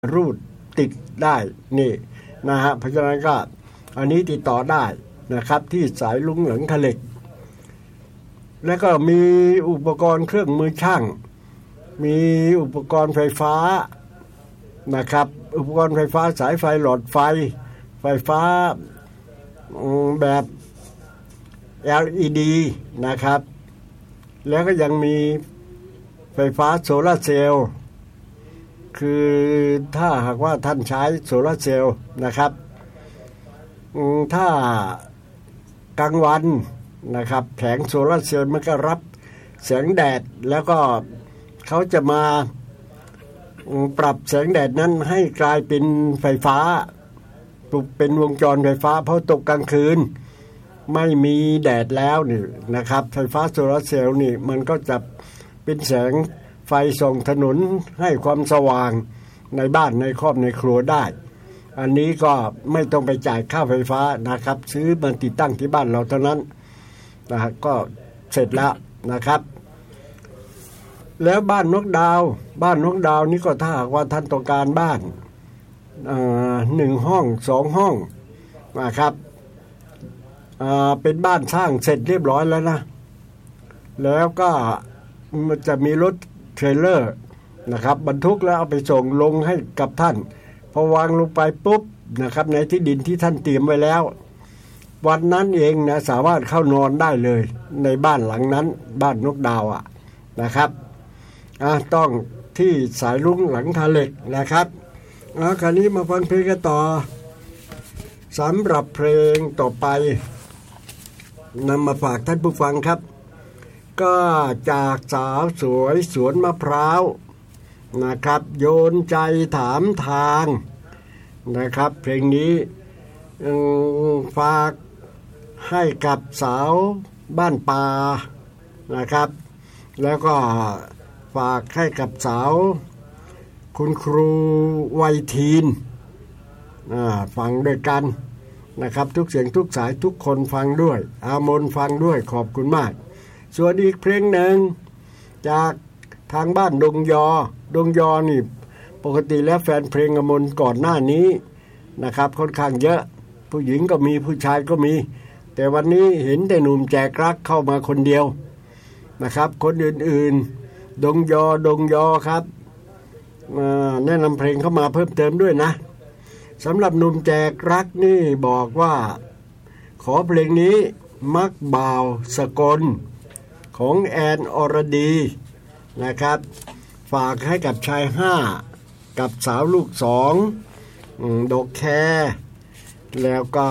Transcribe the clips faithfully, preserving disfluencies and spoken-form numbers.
รูดติดได้นี่นะฮะเพราะฉะนั้นก็อันนี้ติดต่อได้นะครับที่สายลุงหลังคาเหล็กแล้วก็มีอุปกรณ์เครื่องมือช่างมีอุปกรณ์ไฟฟ้านะครับอุปกรณ์ไฟฟ้าสายไฟหลอดไฟไฟฟ้าแบบ แอล อี ดี นะครับแล้วก็ยังมีไฟฟ้าโซลาร์เซลล์คือถ้าหากว่าท่านใช้โซลาร์เซลล์นะครับถ้ากลางวันนะครับแผงโซลาร์เซลล์มันก็รับแสงแดดแล้วก็เขาจะมาปรับแสงแดดนั้นให้กลายเป็นไฟฟ้าเป็นวงจรไฟฟ้าเพราะตกกลางคืนไม่มีแดดแล้วนี่นะครับไฟฟ้าโซลาร์เซลล์นี่มันก็จะเป็นแสงไฟส่องถนนให้ความสว่างในบ้านในครอบในครัวได้อันนี้ก็ไม่ต้องไปจ่ายค่าไฟฟ้านะครับซื้อมาติดตั้งที่บ้านเราเท่านั้นนะฮะก็เสร็จแล้วนะครับแล้วบ้านนกดาวบ้านนกดาวนี่ก็ถ้าหากว่าท่านต้องการบ้านหนึ่งห้องสองห้องนะครับเป็นบ้านสร้างเสร็จเรียบร้อยแล้วนะแล้วก็มันจะมีรถเทรลเลอร์นะครับบรรทุกแล้วเอาไปส่งลงให้กับท่านพอวางลงไปปุ๊บนะครับในที่ดินที่ท่านเตรียมไว้แล้ววันนั้นเองนะสามารถเข้านอนได้เลยในบ้านหลังนั้นบ้านนกดาวอ่ะนะครับอ่ะต้องที่สายลุงหลังคาเหล็กนะครับอ่ะคราวนี้มาฟังเพลงกันต่อสำหรับเพลงต่อไปนำมาฝากท่านผู้ฟังครับก็จากสาวสวยสวนมะพร้าวนะครับโยนใจถามทางนะครับเพลงนี้ฝากให้กับสาวบ้านป่านะครับแล้วก็ฝากให้กับสาวคุณครูวัยทีนฟังด้วยกันนะครับทุกเสียงทุกสายทุกคนฟังด้วยอามนฟังด้วยขอบคุณมากส่วนอีกเพลงหนึ่งจากทางบ้านดงยอดงยอนี่ปกติแล้วแฟนเพลงอมนก่อนหน้านี้นะครับค่อนข้างเยอะผู้หญิงก็มีผู้ชายก็มีแต่วันนี้เห็นแต่หนุ่มแจกรักเข้ามาคนเดียวนะครับคนอื่นๆดงยอดงยอครับแนะนำเพลงเข้ามาเพิ่มเติมด้วยนะสำหรับหนุ่มแจกรักนี่บอกว่าขอเพลงนี้มักบ่าวสกลของแอนอรดีนะครับฝากให้กับชายห้ากับสาวลูกสองดอกแคแล้วก็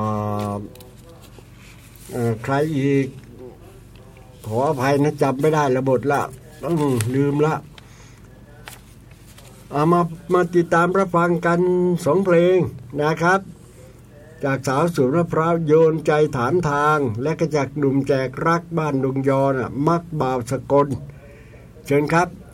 ใครอีกขออภัยนะจำไม่ได้ระบทละลืมละเอามามาติดตามรับฟังกันสองเพลงนะครับจากสาวสวนมะพร้าวโยนใจถามทางและก็จากหนุ่มแจกรักบ้านดงยอน่ะมักบ่าวสกลเชิญครับ